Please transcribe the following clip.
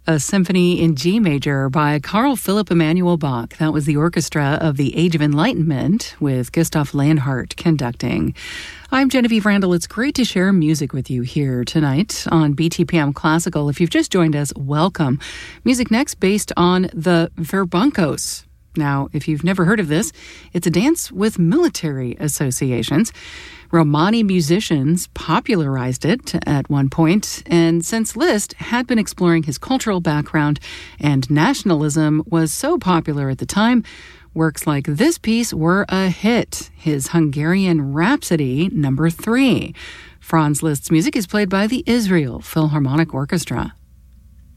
a symphony in G major by Carl Philipp Emanuel Bach. That was the orchestra of the Age of Enlightenment with Gustav Leonhardt conducting. I'm Genevieve Randall. It's great to share music with you here tonight on BTPM Classical. If you've just joined us, welcome. Music next based on the Verbunkos. Now, if you've never heard of this, it's a dance with military associations. Romani musicians popularized it at one point, and since Liszt had been exploring his cultural background and nationalism was so popular at the time, works like this piece were a hit, his Hungarian Rhapsody No. 3. Franz Liszt's music is played by the Israel Philharmonic Orchestra.